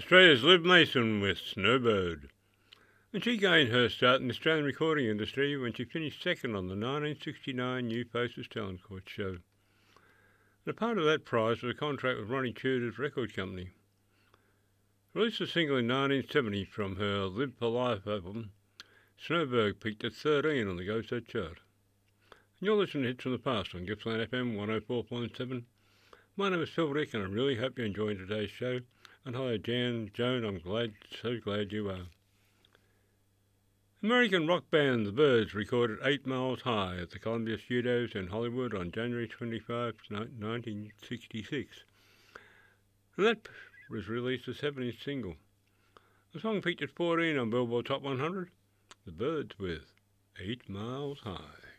Australia's Liv Mason with Snowbird. And she gained her start in the Australian recording industry when she finished second on the 1969 New Faces Talent Court show. And a part of that prize was a contract with Ronnie Tudor's record company. Released a single in 1970 from her Live for Life album, Snowbird peaked at 13 on the Go Set chart. And you're listening to Hits from the Past on Gippsland FM 104.7. My name is Phil Dick, and I really hope you're enjoying today's show. And hello, Joan, I'm so glad you are. American rock band The Byrds recorded 8 Miles High at the Columbia Studios in Hollywood on January 25, 1966. And that was released as a 7-inch single. The song featured 14 on Billboard Top 100. The Byrds with 8 Miles High.